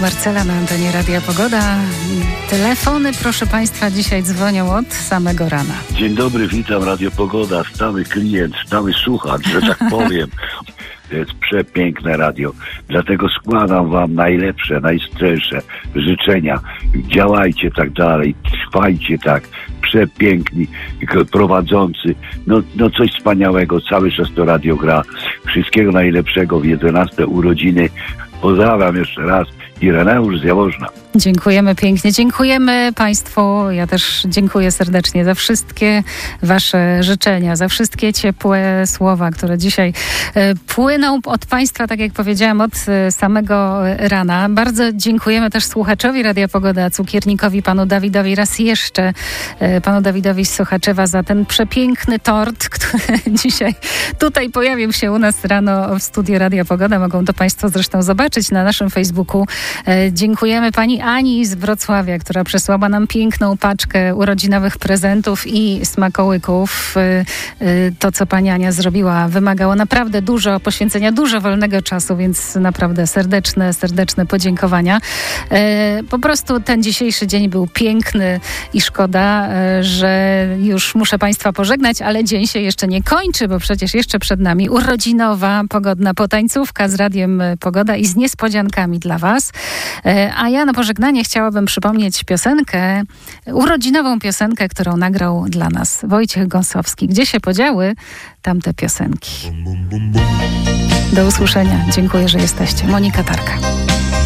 Marcela na antenie Radia Pogoda. Telefony, proszę Państwa, dzisiaj dzwonią od samego rana. Dzień dobry, witam, Radio Pogoda, stały klient, stały słuchacz, że tak powiem. To jest przepiękne radio, dlatego składam wam najlepsze, najstrzelsze życzenia. Działajcie tak dalej, trwajcie tak, przepiękni prowadzący, no coś wspaniałego, cały czas to radio gra. Wszystkiego najlepszego w 11 urodziny. Pozdrawiam jeszcze raz, Ireneusz z Jaworzna. Dziękujemy pięknie, dziękujemy Państwu. Ja też dziękuję serdecznie za wszystkie Wasze życzenia, za wszystkie ciepłe słowa, które dzisiaj płyną od Państwa, tak jak powiedziałam, od samego rana. Bardzo dziękujemy też słuchaczowi Radia Pogoda, cukiernikowi, panu Dawidowi, raz jeszcze panu Dawidowi z Sochaczewa za ten przepiękny tort, który dzisiaj tutaj pojawił się u nas rano w studiu Radia Pogoda. Mogą to Państwo zresztą zobaczyć na naszym Facebooku. Dziękujemy pani Ani z Wrocławia, która przesłała nam piękną paczkę urodzinowych prezentów i smakołyków. To, co pani Ania zrobiła, wymagało naprawdę dużo poświęcenia, dużo wolnego czasu, więc naprawdę serdeczne podziękowania. Po prostu ten dzisiejszy dzień był piękny i szkoda, że już muszę Państwa pożegnać, ale dzień się jeszcze nie kończy, bo przecież jeszcze przed nami urodzinowa, pogodna potańcówka z Radiem Pogoda i z niespodziankami dla Was. A ja na pożegnanie chciałabym przypomnieć piosenkę, urodzinową piosenkę, którą nagrał dla nas Wojciech Gąsowski. Gdzie się podziały tamte piosenki? Do usłyszenia. Dziękuję, że jesteście. Monika Tarka.